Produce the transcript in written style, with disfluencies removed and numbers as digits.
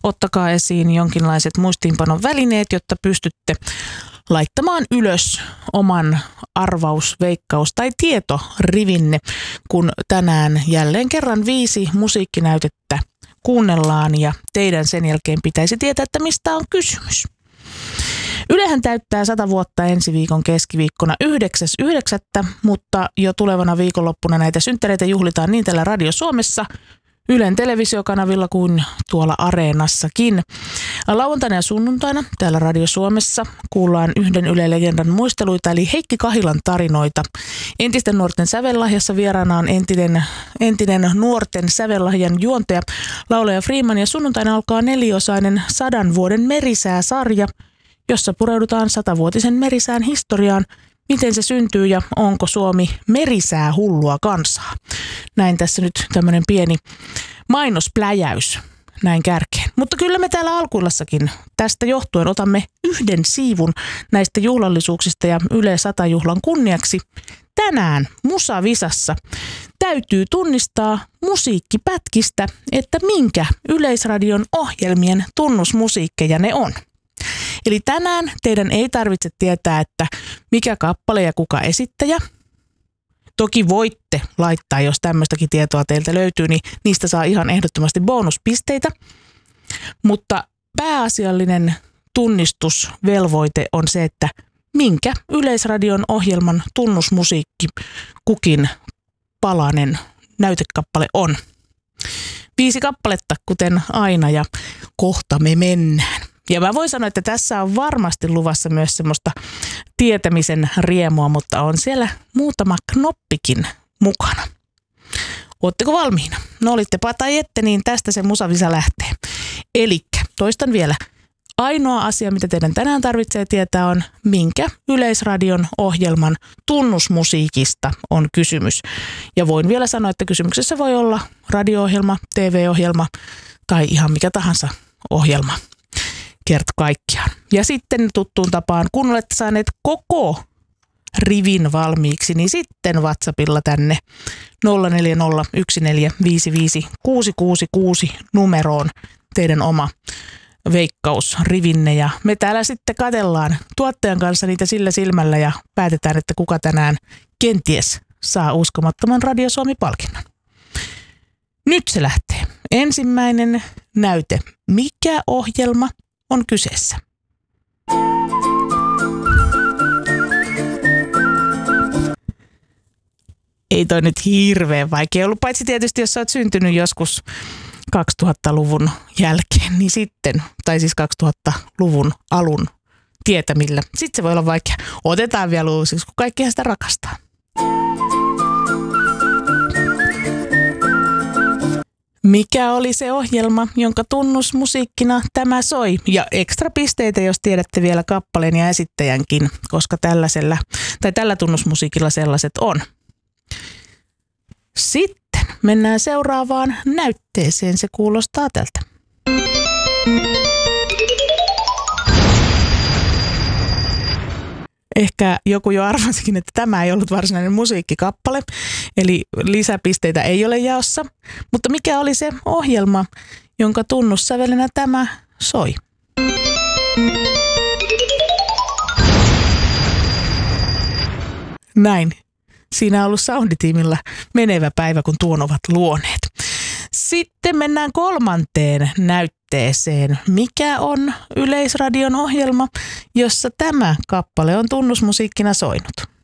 ottakaa esiin jonkinlaiset muistiinpanon välineet, jotta pystytte laittamaan ylös oman arvaus-, veikkaus- tai tietorivinne, kun tänään jälleen kerran 5 musiikkinäytettä kuunnellaan ja teidän sen jälkeen pitäisi tietää, että mistä on kysymys. Ylehän täyttää 100 vuotta ensi viikon keskiviikkona 9.9., mutta jo tulevana viikonloppuna näitä synttäreitä juhlitaan niin täällä Radio Suomessa, Ylen televisiokanavilla kuin tuolla Areenassakin. Lauantaina ja sunnuntaina täällä Radio Suomessa kuullaan yhden Yle-legendan muisteluita, eli Heikki Kahilan tarinoita. Entisten nuorten sävellahjassa vieraana on entinen nuorten sävellahjan juontaja laulaja Freeman, ja sunnuntaina alkaa 4-osainen 100 vuoden merisääsarja, jossa pureudutaan 100-vuotisen merisään historiaan, miten se syntyy ja onko Suomi merisää hullua kansaa. Näin tässä nyt tämmöinen pieni mainospläjäys näin kärkeen. Mutta kyllä me täällä Alkuillassakin tästä johtuen otamme yhden siivun näistä juhlallisuuksista ja Yle 100-juhlan kunniaksi. Tänään Musavisassa täytyy tunnistaa musiikkipätkistä, että minkä Yleisradion ohjelmien tunnusmusiikkeja ne on. Eli tänään teidän ei tarvitse tietää, että mikä kappale ja kuka esittäjä. Toki voitte laittaa, jos tämmöistäkin tietoa teiltä löytyy, niin niistä saa ihan ehdottomasti bonuspisteitä. Mutta pääasiallinen tunnistusvelvoite on se, että minkä Yleisradion ohjelman tunnusmusiikki kukin palanen näytekappale on. 5 kappaletta, kuten aina, ja kohta me mennään. Ja mä voin sanoa, että tässä on varmasti luvassa myös semmoista tietämisen riemua, mutta on siellä muutama knoppikin mukana. Ootteko valmiina? No olittepa tai ette, niin tästä se Musavisa lähtee. Elikkä, toistan vielä. Ainoa asia, mitä teidän tänään tarvitsee tietää, on minkä Yleisradion ohjelman tunnusmusiikista on kysymys. Ja voin vielä sanoa, että kysymyksessä voi olla radio-ohjelma, TV-ohjelma tai ihan mikä tahansa ohjelma. Kerta kaikkiaan. Ja sitten tuttuun tapaan, kun olette saaneet koko rivin valmiiksi, niin sitten WhatsAppilla tänne 0401455666 numeroon teidän oma veikkausrivinne. Ja me täällä sitten katsellaan tuottajan kanssa niitä sillä silmällä ja päätetään, että kuka tänään kenties saa uskomattoman Radio Suomi-palkinnon. Nyt se lähtee. Ensimmäinen näyte. Mikä ohjelma on kyseessä? Ei toi nyt hirveän vaikea ollut, paitsi tietysti jos sä oot syntynyt joskus 2000-luvun jälkeen, niin sitten, tai siis 2000-luvun alun tietämillä. Sitten se voi olla vaikea. Otetaan vielä uusiksi, kun kaikkihan sitä rakastaa. Mikä oli se ohjelma, jonka tunnusmusiikkina tämä soi? Ja ekstra pisteitä, jos tiedätte vielä kappaleen ja esittäjänkin, koska tällä tunnusmusiikilla sellaiset on. Sitten mennään seuraavaan näytteeseen. Se kuulostaa tältä. Ehkä joku jo arvasikin, että tämä ei ollut varsinainen musiikkikappale, eli lisäpisteitä ei ole jaossa. Mutta mikä oli se ohjelma, jonka tunnussävelenä tämä soi? Näin. Siinä on ollut sounditiimillä menevä päivä, kun tuon ovat luoneet. Sitten mennään 3. näytteeseen. Mikä on Yleisradion ohjelma, jossa tämä kappale on tunnusmusiikkina soinut?